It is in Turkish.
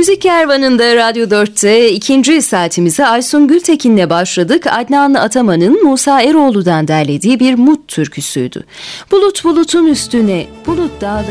Müzik Kervanı'nda Radyo 4'te ikinci saatimize Aysun Gültekin'le başladık. Adnan Ataman'ın Musa Eroğlu'dan derlediği bir Mut türküsüydü. Bulut bulutun üstüne, bulut dağları